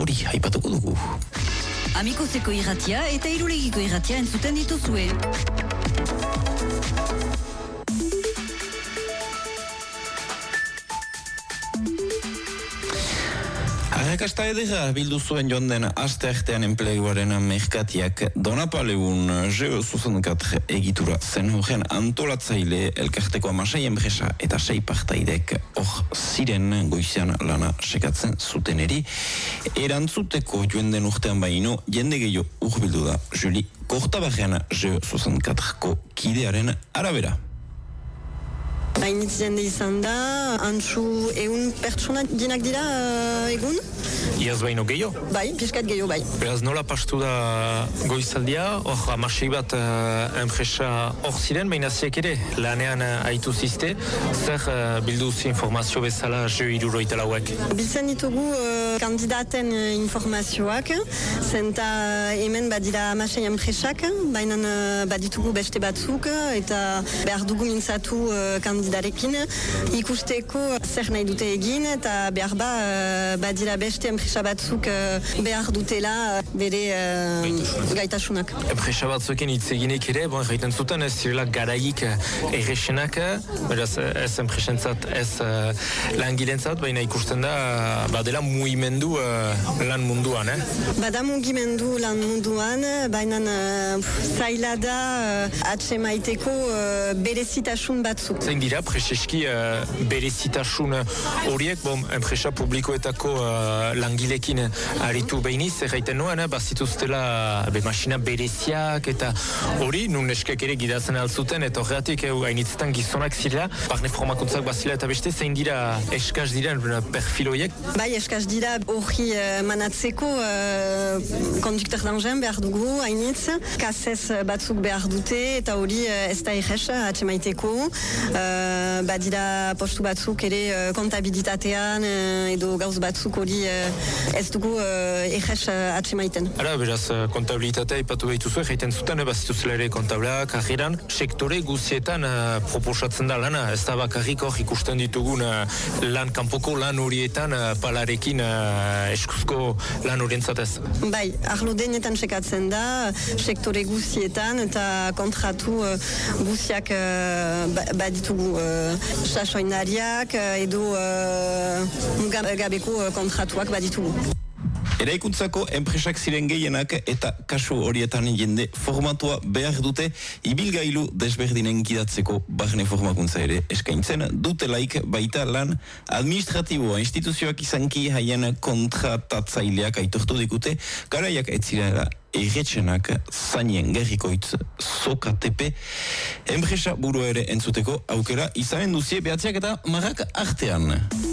hori aipatuko dugu. Amikozeko irratia eta Irulegiko irratia entzuten dituzue. Arrakasta edera bildu zuen joan den aste artean enpleguaren merkatiak Donapaleun Geo64 egitura zen horren antolatzaile elkarteko 16 enpresa eta 6 partaidek hor ziren goizean lana sekatzen zuteneri. Erantzuteko joan den urtean baino jende gehiago urbildu da Juli Kortabarrean Geo64ko kidearen arabera. Hainitz jende izan da, antzu 100 pertsona dinak dira egun? Iaz baino gehiago? Bai, piskat gehiago bai. Beraz nola pastu da goizaldia, hor amasei bat enpresa hor ziren, baina ziek ere lanean haitu zizte, zer bilduz informazio bezala Geo64 lauek? Biltzen ditugu kandidaten informazioak, zenta hemen badira amasei enpresak, baina baditugu beste batzuk, eta behar dugu mintzatu kandidarekin, ikusteko zer nahi dute egin, eta behar badira beste enpresa batzuk behar dutela bere gaitasunak. Enpresa batzuekin hitz eginik ere, egiten zuten ez zirela garaik erresenak, beraz ez enpresentzat, ez langilentzat, baina ikusten da badela mugimendu lan munduan. Bada mugimendu lan munduan, baina zaila da atsemaiteko berezitasun batzuk. Zein dira, preseski berezitasun horiek, enpresa publikoetako langilekin aritu behiniz, erraiten nuen, bazituztela masina bereziak eta hori, nun eskek ere gidatzen altzuten, eta horretik hainitzetan gizonak zirela, barne formakuntzak bazila eta beste, zein dira eskaz dira perfiloiek? Bai, eskaz dira hori manatzeko konduktor d'engin behar dugu, hainitz, kasez batzuk behar dute, eta hori ez da errez atsemaiteko, badira postu batzuk ere kontabilitatean edo gauz batzuk hori ez dugu errez atsemaiten. Ara, beraz, kontabilitatea ipatu behituzu, egiten zuten, bazituzela ere kontablea, karriran, sektore guzietan proposatzen da lana, ez da bakarrik hor ikusten ditugun lan kanpoko lan horietan palarekin eskuzko lan horientzatez. Bai, arlo denetan sekatzen da, sektore guzietan eta kontratu guziak baditugu sasoinariak edo mugabeko kontratuak baditugu. Eraikuntzako enpresak ziren gehienak eta kasu horietan jende formatua behar dute ibilgailu desberdinen gidatzeko barne formakuntza ere eskaintzen dutelaik baita lan administratiboa instituzioak izanki haien kontratatzaileak aitortu dikute garaiak etzirela erretxenak zainien gerrikoitz Sokatepe enpresa buru ere entzuteko aukera izanen duzie behatziak eta marrak artean.